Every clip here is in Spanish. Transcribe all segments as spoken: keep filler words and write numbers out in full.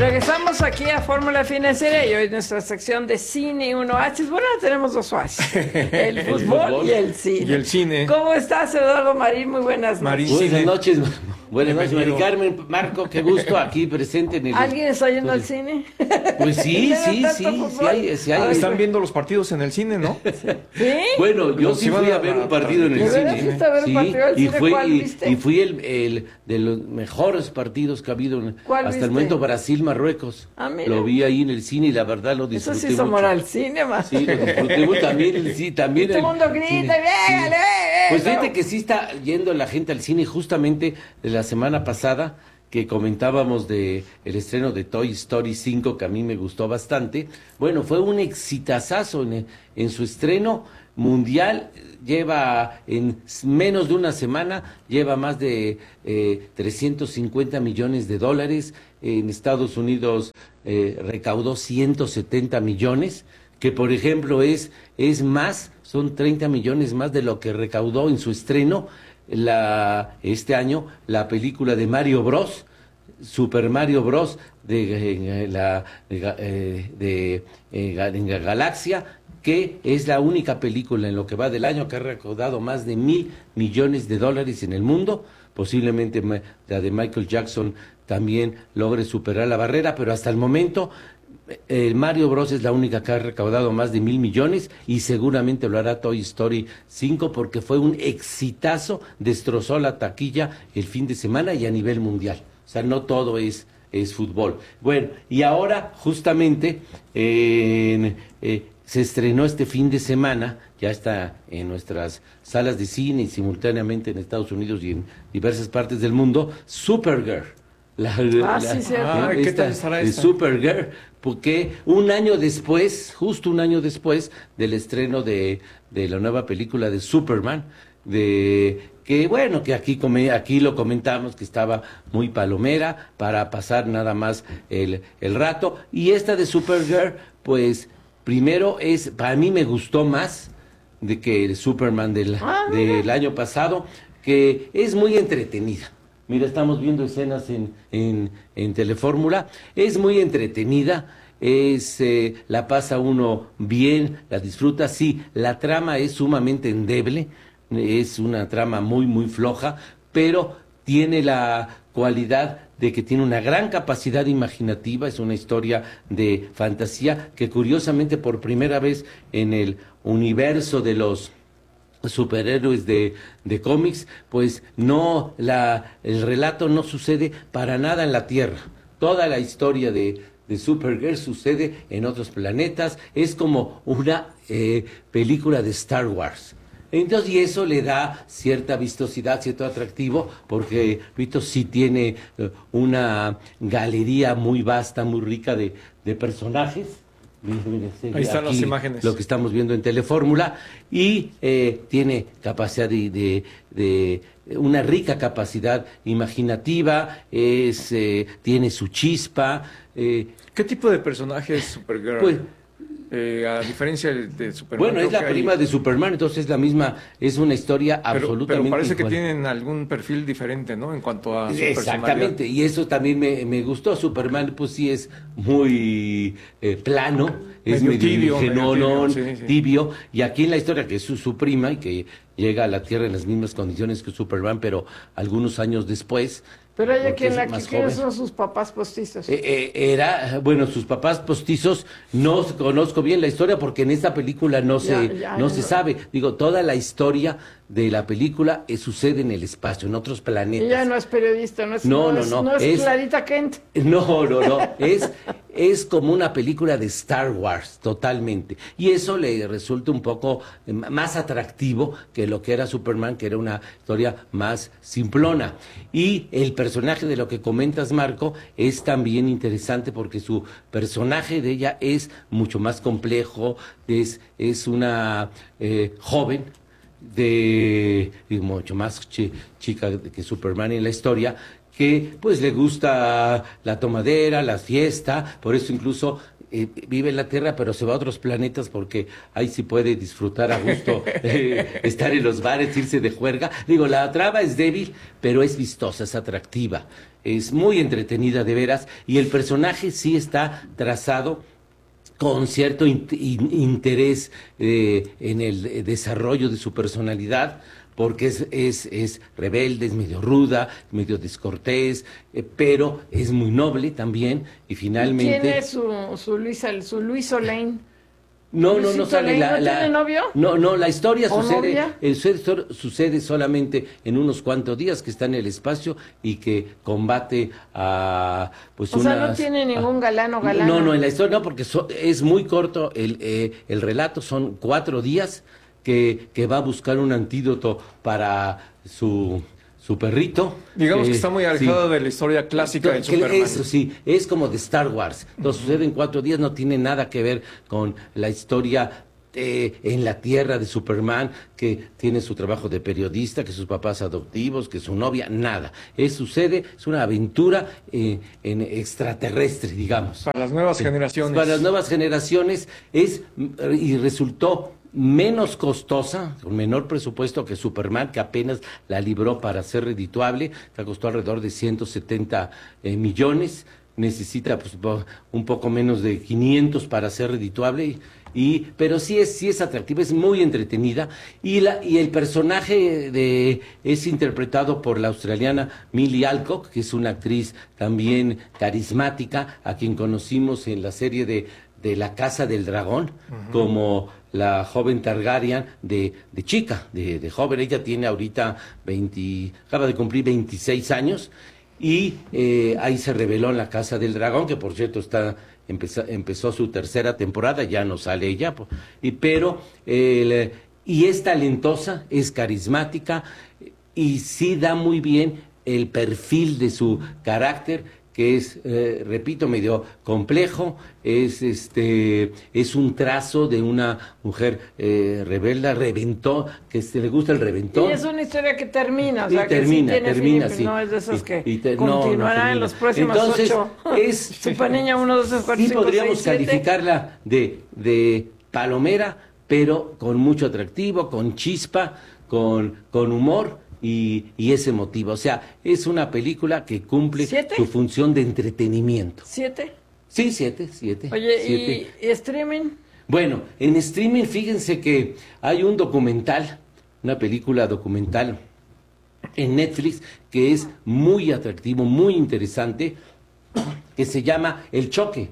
Regresamos aquí a Fórmula Financiera y hoy nuestra sección de cine y uno H. Bueno, tenemos dos oasis, el fútbol, el fútbol y el cine. Y el cine. ¿Cómo estás, Eduardo Marín? Muy buenas noches. Marín, buenas noches. Buenas noches, Mari Carmen, Marco, qué gusto aquí presente en el... ¿Alguien está yendo al cine? Pues sí, sí, sí, sí hay, sí hay. Están viendo los partidos en el cine, ¿no? ¿Sí? Bueno, yo sí fui a ver un partido en el cine. Sí, y fui, y, y fui el, el de los mejores partidos que ha habido en, hasta viste? el momento, Brasil-Marruecos. Ah, lo vi ahí en el cine y la verdad lo disfruté mucho. Eso sí somos al cine, más. Sí, lo disfruté mucho también, sí, también. Y todo el mundo grita, ¡véngale! Pues fíjate que sí está yendo la gente al cine justamente de la semana pasada que comentábamos de el estreno de Toy Story cinco, que a mí me gustó bastante. Bueno, fue un exitazazo en, en su estreno mundial. Lleva en menos de una semana, lleva más de eh, trescientos cincuenta millones de dólares. En Estados Unidos eh, recaudó ciento setenta millones, que por ejemplo es, es más, son treinta millones más de lo que recaudó en su estreno la este año la película de Mario Bros, Super Mario Bros de, eh, la, de, de eh, en la Galaxia, que es la única película en lo que va del año que ha recaudado más de mil millones de dólares en el mundo. Posiblemente la de Michael Jackson también logre superar la barrera, pero hasta el momento el Mario Bros es la única que ha recaudado más de mil millones y seguramente lo hará Toy Story cinco porque fue un exitazo, destrozó la taquilla el fin de semana y a nivel mundial. O sea, no todo es, es fútbol. Bueno, y ahora justamente eh, eh, se estrenó este fin de semana, ya está en nuestras salas de cine y simultáneamente en Estados Unidos y en diversas partes del mundo, Supergirl. La, ah, la, sí, sí. Ah, ¿qué esta, tal estará de esta? Supergirl, porque un año después, justo un año después del estreno de, de la nueva película de Superman, de que bueno, que aquí come, aquí lo comentamos que estaba muy palomera para pasar nada más el, el rato, y esta de Supergirl, pues primero es, para mí me gustó más de que el Superman del, ah, del año pasado, que es muy entretenida. Mira, estamos viendo escenas en, en, en Telefórmula, es muy entretenida, es eh, la pasa uno bien, la disfruta, sí, la trama es sumamente endeble, es una trama muy, muy floja, pero tiene la cualidad de que tiene una gran capacidad imaginativa, es una historia de fantasía que curiosamente por primera vez en el universo de los superhéroes de, de cómics, pues no, la, el relato no sucede para nada en la Tierra. Toda la historia de, de Supergirl sucede en otros planetas, es como una eh, película de Star Wars. Entonces, y eso le da cierta vistosidad, cierto atractivo, porque Vito sí tiene eh, una galería muy vasta, muy rica de, de personajes. Mira, mira, sí, ahí están las imágenes. Lo que estamos viendo en Telefórmula, y eh, tiene capacidad de, de, de una rica capacidad imaginativa, es eh, tiene su chispa. Eh, ¿Qué tipo de personaje es Supergirl? Pues, Eh, a diferencia de Superman. Bueno, es la prima hay... de Superman, entonces es la misma, es una historia pero, absolutamente Pero parece igual. Que tienen algún perfil diferente, ¿no? En cuanto a su Exactamente, y eso también me, me gustó. Superman, pues sí es muy eh, plano, es medio, medio tibio, ingenuo, medio tibio, sí, sí. tibio, y aquí en la historia que es su, su prima y que llega a la Tierra en las mismas condiciones que Superman, pero algunos años después. Pero ella, ¿quién, la, ¿quiénes son sus papás postizos? Eh, eh, era, bueno, sus papás postizos, no conozco bien la historia porque en esta película no se, ya, ya, no ya, se sabe. Digo, toda la historia de la película eh, sucede en el espacio, en otros planetas. Ella no es periodista, no es, no, no, no, es, no, no es, es Clarita Kent. No, no, no, es, es como una película de Star Wars, totalmente. Y eso le resulta un poco eh, más atractivo que lo que era Superman, que era una historia más simplona. Y el personaje de lo que comentas, Marco, es también interesante porque su personaje de ella es mucho más complejo, es, es una eh, joven, de y mucho más ch chica que Superman en la historia, que pues le gusta la tomadera, la fiesta, por eso incluso eh, vive en la Tierra pero se va a otros planetas porque ahí sí puede disfrutar a gusto, eh, estar en los bares, irse de juerga. Digo, la trama es débil, pero es vistosa, es atractiva. es muy entretenida de veras, y el personaje sí está trazado con cierto in- in- interés eh, en el desarrollo de su personalidad, porque es, es, es rebelde, es medio ruda, medio descortés, eh, pero es muy noble también, y finalmente... ¿Quién es su, su Luis, su Luis Olain? No, no, no Luisito sale Ley, la, ¿no la- tiene novio? No, no, la historia ¿O sucede, novia? el suceso sucede solamente en unos cuantos días, que está en el espacio y que combate a pues O sea, unas- no tiene ningún a- galán o galana. No, no, en la historia no, porque so- es muy corto el, eh, el relato, son cuatro días que, que va a buscar un antídoto para su su perrito. Digamos eh, que está muy alejado de la historia clásica del que Superman. Eso sí, es como de Star Wars. Lo sucede en cuatro días, no tiene nada que ver con la historia eh, en la tierra de Superman, que tiene su trabajo de periodista, que sus papás adoptivos, que su novia, nada. Es sucede, es una aventura eh, en extraterrestre, digamos. Para las nuevas Sí. generaciones. Para las nuevas generaciones es y resultó menos costosa, con menor presupuesto que Superman, que apenas la libró para ser redituable, que costó alrededor de ciento setenta eh, millones, necesita pues, un poco menos de quinientos para ser redituable, y, pero sí es, sí es atractiva, es muy entretenida, y, la, y el personaje de, es interpretado por la australiana Millie Alcock, que es una actriz también carismática, a quien conocimos en la serie de, de La Casa del Dragón, uh-huh. como la joven Targaryen de, de chica, de, de joven. Ella tiene ahorita veinte, acaba de cumplir veintiséis años, y eh, ahí se reveló en La Casa del Dragón, que por cierto está empezó, empezó su tercera temporada, ya no sale ella, y, pero el, y es talentosa, es carismática, y sí da muy bien el perfil de su carácter, que es, eh, repito, medio complejo, es este es un trazo de una mujer eh, rebelde, reventó, que se le gusta el reventón. Y es una historia que termina, o sea, y termina, que sí tiene termina, fin, sí. no es de esas que y, y te, continuará no, no en los próximos Entonces, ocho. es Super Niña uno, dos, tres, cuatro, sí cinco, podríamos seis, siete. calificarla de, de palomera, pero con mucho atractivo, con chispa, con, con humor. Y, y es emotiva, o sea, es una película que cumple ¿Siete? su función de entretenimiento. ¿Siete? Sí, siete, siete. Oye, siete. ¿y, ¿y streaming? Bueno, en streaming fíjense que hay un documental, una película documental en Netflix que es muy atractivo, muy interesante, que se llama El Choque,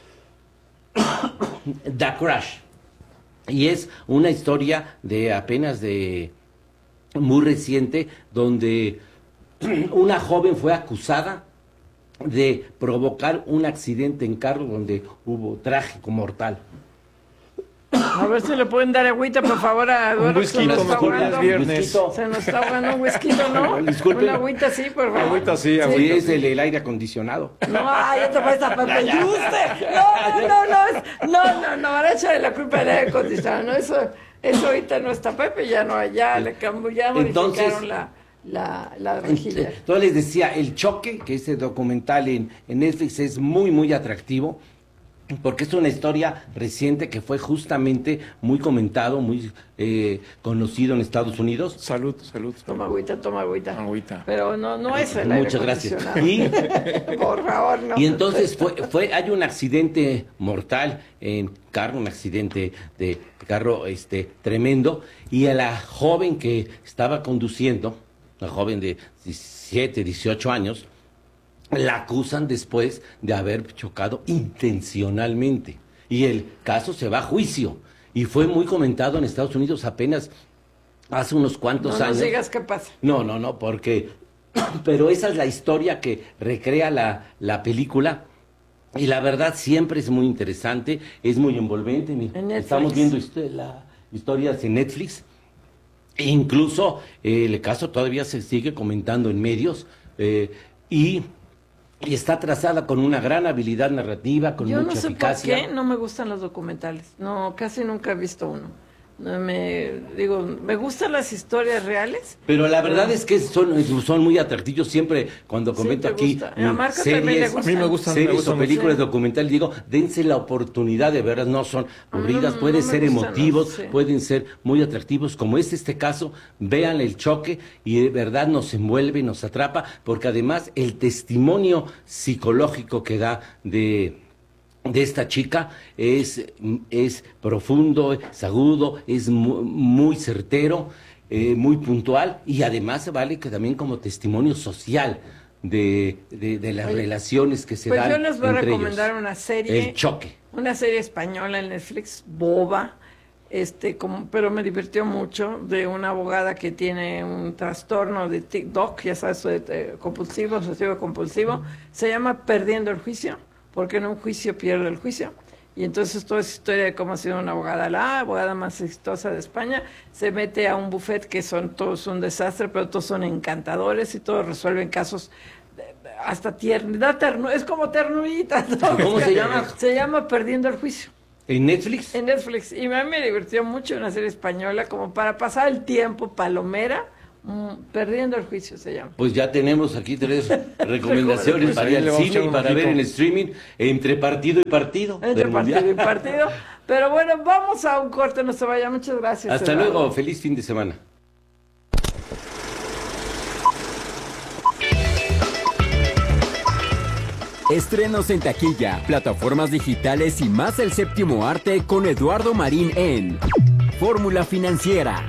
The Crash, y es una historia de apenas de muy reciente, donde una joven fue acusada de provocar un accidente en carro donde hubo trágico mortal. A ver si le pueden dar agüita, por favor, a Eduardo. Un whisky mejor los viernes. Se nos está ahogando un whisky, ¿no? Disculpen. Una agüita, sí, por favor. Agüita, sí, Sí, agüita. es el, el aire acondicionado. No, ay, ya te vas a Pepe Yuste. No, no, no, no, es- no, no, no, van a echarle la culpa al aire acondicionado. No, eso, eso ahorita no está Pepe, ya no, ya le cambió, ya Entonces- modificaron la, la, la rejilla. Entonces les decía, El Choque, que este documental en, en Netflix es muy, muy atractivo, porque es una historia reciente que fue justamente muy comentado, muy eh, conocido en Estados Unidos. Salud, salud. Toma agüita, toma agüita. Agüita. Pero no, no es el aire Muchas gracias. acondicionado. Y, Por favor, no. y entonces fue, fue, hay un accidente mortal en carro, un accidente de carro este tremendo, y a la joven que estaba conduciendo, una joven de diecisiete, dieciocho años, la acusan después de haber chocado intencionalmente. Y el caso se va a juicio. Y fue muy comentado en Estados Unidos apenas hace unos cuantos No años. nos digas qué pasa. No, no, no, porque... Pero esa es la historia que recrea la, la película. Y la verdad siempre es muy interesante, es muy envolvente. Mira, En Netflix. estamos viendo hist- la historias en Netflix. E incluso eh, el caso todavía se sigue comentando en medios. eh, y... Y está trazada con una gran habilidad narrativa, con Yo mucha no sé eficacia. por qué no me gustan los documentales. No, casi nunca he visto uno. Me, digo, me gustan las historias reales. Pero la verdad es que son, son muy atractivos siempre cuando comento Sí, te aquí gusta. A Marco series, también le gusta. A mí me gustan, me series gustan o películas mucho. documentales, digo, dense la oportunidad de verlas, no son aburridas, no, pueden no me ser gustan, emotivos, sí. pueden ser muy atractivos, como es este caso, vean el choque y de verdad nos envuelve, nos atrapa, porque además el testimonio psicológico que da de... de esta chica es, es profundo, es agudo, es muy, muy certero, eh, muy puntual y además vale que también como testimonio social de, de, de las Oye, relaciones que se pues dan yo les voy a entre recomendar ellos. una serie. El choque. Una serie española en Netflix, boba, este, como, pero me divirtió mucho, de una abogada que tiene un trastorno de TikTok, ya sabes, de, de, compulsivo, obsesivo compulsivo, se llama Perdiendo el Juicio, porque en un juicio pierde el juicio. Y entonces toda esa historia de cómo ha sido una abogada, la abogada más exitosa de España, se mete a un buffet que son todos un desastre, pero todos son encantadores y todos resuelven casos hasta tierna, ternu, es como ternurita. ¿No? ¿Cómo se llama? Se llama Perdiendo el Juicio. ¿En Netflix? En Netflix. Y a mí me divirtió mucho una serie española, como para pasar el tiempo, palomera, mmm, Perdiendo el Juicio se llama. Pues ya tenemos aquí tres recomendaciones Pues para ahí ir le al vamos a cine echar y un para ojito. ver en streaming entre partido y partido. Entre del partido y Mundial. partido. Pero bueno, vamos a un corte, no se vaya. Muchas gracias. Hasta Eduardo. luego, feliz fin de semana. Estrenos en taquilla, plataformas digitales y más el séptimo arte con Eduardo Marín en Fórmula Financiera.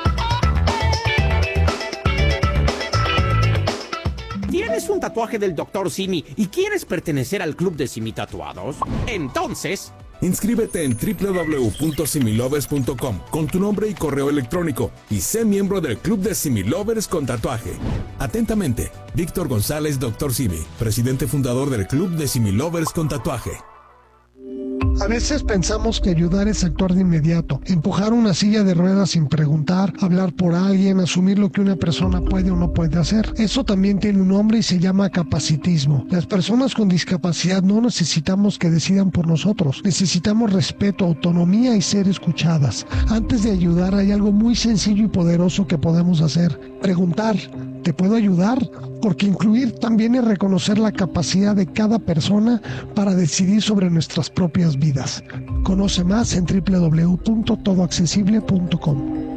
¿Tienes un tatuaje del doctor Simi y quieres pertenecer al club de Simi Tatuados? Entonces, inscríbete en doble u doble u doble u punto similovers punto com con tu nombre y correo electrónico y sé miembro del club de Similovers con tatuaje. Atentamente, Víctor González, doctor Simi, presidente fundador del club de Similovers con tatuaje. A veces pensamos que ayudar es actuar de inmediato, empujar una silla de ruedas sin preguntar, hablar por alguien, asumir lo que una persona puede o no puede hacer. Eso también tiene un nombre y se llama capacitismo. Las personas con discapacidad no necesitamos que decidan por nosotros, necesitamos respeto, autonomía y ser escuchadas. Antes de ayudar hay algo muy sencillo y poderoso que podemos hacer: preguntar, ¿te puedo ayudar? Porque incluir también es reconocer la capacidad de cada persona para decidir sobre nuestras propias vidas. Conoce más en doble u doble u doble u punto todo accesible punto com.